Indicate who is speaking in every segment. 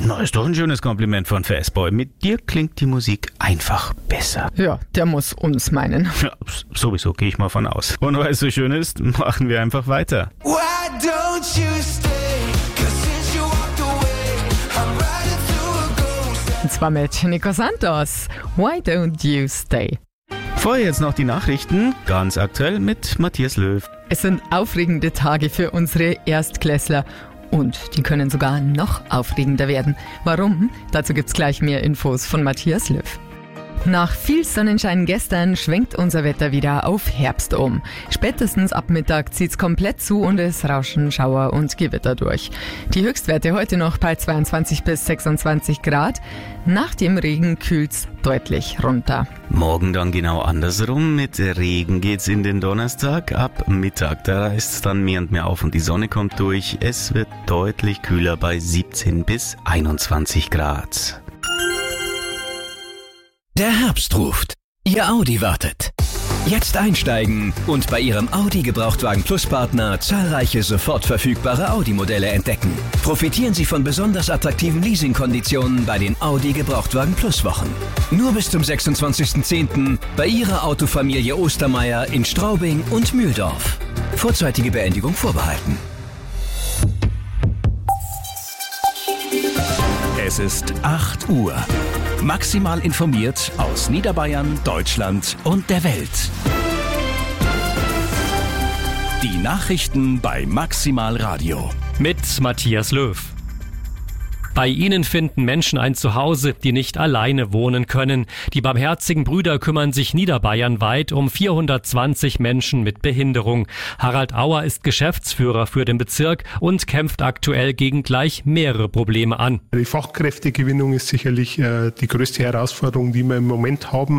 Speaker 1: Na, ist doch ein schönes Kompliment von Fastboy. Mit dir klingt die Musik einfach besser.
Speaker 2: Ja, der muss uns meinen.
Speaker 1: Ja, sowieso gehe ich mal von aus. Und weil es so schön ist, machen wir einfach weiter.
Speaker 3: Why don't you stay? 'Cause since you walked away, I'm riding through a ghost.
Speaker 2: Und zwar mit Nico Santos. Why don't you stay?
Speaker 1: Vorher jetzt noch die Nachrichten, ganz aktuell mit Matthias Löw.
Speaker 2: Es sind aufregende Tage für unsere Erstklässler. Und die können sogar noch aufregender werden. Warum? Dazu gibt's gleich mehr Infos von Matthias Löw. Nach viel Sonnenschein gestern schwenkt unser Wetter wieder auf Herbst um. Spätestens ab Mittag zieht's komplett zu und es rauschen Schauer und Gewitter durch. Die Höchstwerte heute noch bei 22 bis 26 Grad. Nach dem Regen kühlt's deutlich runter.
Speaker 1: Morgen dann genau andersrum. Mit Regen geht's in den Donnerstag. Ab Mittag, da reißt's dann mehr und mehr auf und die Sonne kommt durch. Es wird deutlich kühler bei 17 bis 21 Grad.
Speaker 4: Der Herbst ruft. Ihr Audi wartet. Jetzt einsteigen und bei Ihrem Audi Gebrauchtwagen Plus Partner zahlreiche sofort verfügbare Audi-Modelle entdecken. Profitieren Sie von besonders attraktiven Leasingkonditionen bei den Audi Gebrauchtwagen Plus Wochen. Nur bis zum 26.10. bei Ihrer Autofamilie Ostermeier in Straubing und Mühldorf. Vorzeitige Beendigung vorbehalten. Es ist 8 Uhr. Maximal informiert aus Niederbayern, Deutschland und der Welt. Die Nachrichten bei Maximal Radio.
Speaker 5: Mit Matthias Löw. Bei ihnen finden Menschen ein Zuhause, die nicht alleine wohnen können. Die Barmherzigen Brüder kümmern sich niederbayernweit um 420 Menschen mit Behinderung. Harald Auer ist Geschäftsführer für den Bezirk und kämpft aktuell gegen gleich mehrere Probleme an.
Speaker 6: Die Fachkräftegewinnung ist sicherlich die größte Herausforderung, die wir im Moment haben.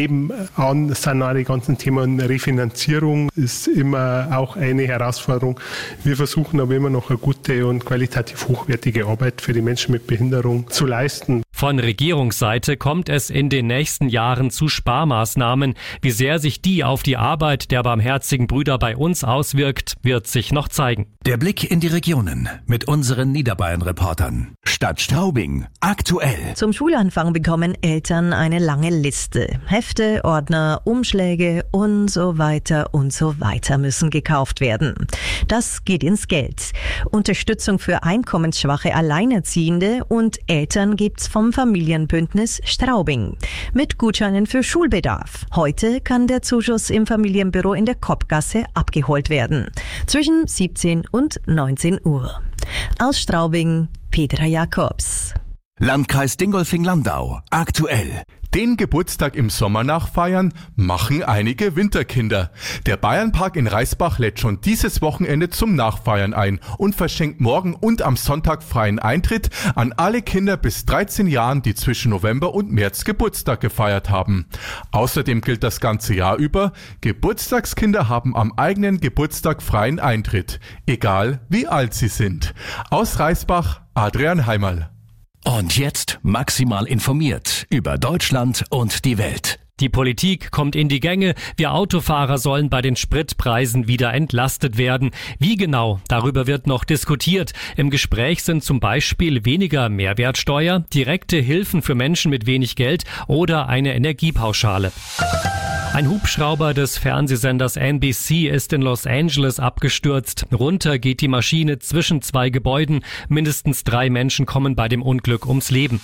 Speaker 6: Nebenan sind auch die ganzen Themen Refinanzierung ist immer auch eine Herausforderung. Wir versuchen aber immer noch eine gute und qualitativ hochwertige Arbeit für die Menschen mit Behinderung zu leisten.
Speaker 5: Von Regierungsseite kommt es in den nächsten Jahren zu Sparmaßnahmen. Wie sehr sich die auf die Arbeit der Barmherzigen Brüder bei uns auswirkt, wird sich noch zeigen.
Speaker 4: Der Blick in die Regionen mit unseren Niederbayern-Reportern. Stadt Straubing, aktuell.
Speaker 7: Zum Schulanfang bekommen Eltern eine lange Liste. Hefte, Ordner, Umschläge und so weiter müssen gekauft werden. Das geht ins Geld. Unterstützung für einkommensschwache Alleinerziehende und Eltern gibt's vom Familienbündnis Straubing. Mit Gutscheinen für Schulbedarf. Heute kann der Zuschuss im Familienbüro in der Koppgasse abgeholt werden. Zwischen 17 und 19 Uhr. Aus Straubing, Petra Jakobs.
Speaker 4: Landkreis Dingolfing-Landau, aktuell.
Speaker 8: Den Geburtstag im Sommer nachfeiern machen einige Winterkinder. Der Bayernpark in Reisbach lädt schon dieses Wochenende zum Nachfeiern ein und verschenkt morgen und am Sonntag freien Eintritt an alle Kinder bis 13 Jahren, die zwischen November und März Geburtstag gefeiert haben. Außerdem gilt das ganze Jahr über, Geburtstagskinder haben am eigenen Geburtstag freien Eintritt, egal wie alt sie sind. Aus Reisbach, Adrian Heimerl.
Speaker 4: Und jetzt maximal informiert über Deutschland und die Welt.
Speaker 5: Die Politik kommt in die Gänge. Wir Autofahrer sollen bei den Spritpreisen wieder entlastet werden. Wie genau? Darüber wird noch diskutiert. Im Gespräch sind zum Beispiel weniger Mehrwertsteuer, direkte Hilfen für Menschen mit wenig Geld oder eine Energiepauschale. Ein Hubschrauber des Fernsehsenders NBC ist in Los Angeles abgestürzt. Runter geht die Maschine zwischen zwei Gebäuden. Mindestens 3 Menschen kommen bei dem Unglück ums Leben.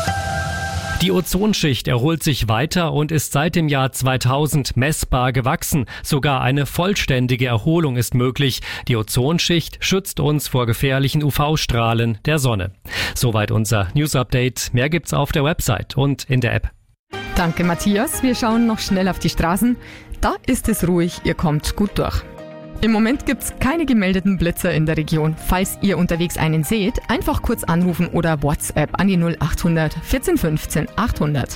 Speaker 5: Die Ozonschicht erholt sich weiter und ist seit dem Jahr 2000 messbar gewachsen. Sogar eine vollständige Erholung ist möglich. Die Ozonschicht schützt uns vor gefährlichen UV-Strahlen der Sonne. Soweit unser News-Update. Mehr gibt's auf der Website und in der App.
Speaker 2: Danke, Matthias. Wir schauen noch schnell auf die Straßen. Da ist es ruhig, ihr kommt gut durch. Im Moment gibt's keine gemeldeten Blitzer in der Region. Falls ihr unterwegs einen seht, einfach kurz anrufen oder WhatsApp an die 0800 14 15 800.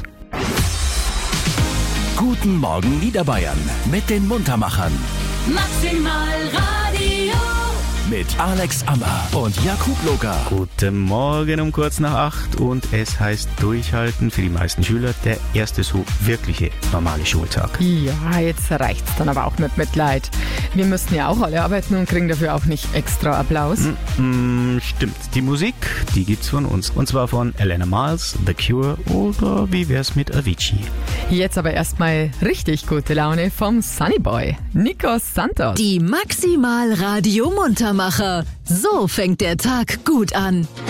Speaker 4: Guten Morgen Niederbayern mit den Muntermachern.
Speaker 9: Maximal Radio
Speaker 4: mit Alex Ammer und Jakub Loga.
Speaker 1: Guten Morgen um kurz nach 8 und es heißt durchhalten für die meisten Schüler der erste so wirkliche normale Schultag.
Speaker 2: Ja, jetzt reicht's dann aber auch mit Mitleid. Wir müssten ja auch alle arbeiten und kriegen dafür auch nicht extra Applaus.
Speaker 1: Stimmt, die Musik, die gibt's von uns. Und zwar von Elena Miles, The Cure oder wie wär's mit Avicii.
Speaker 2: Jetzt aber erstmal richtig gute Laune vom Sunnyboy, Nico Santos.
Speaker 9: Die Maximal Radio Muntermacher. So fängt der Tag gut an.